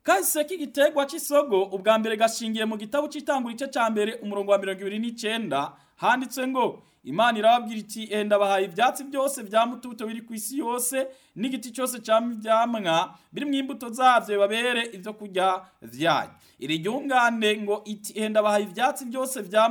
kahise k'igiterwa cy'isogo ubwa mbere gashingiye mu gitabo cy'itangura igice ca mbere umurongo wa 29 handitse ngo Imana irababwira iti enda bahaye ivyatsi byose vya mututo biri ku isi yose n'igiti cyose cyamvyamwa biri mu imbuto zavyo babere ivyo kurya vyayo. Iri ryungane ngo iti enda bahaye ivyatsi byose vya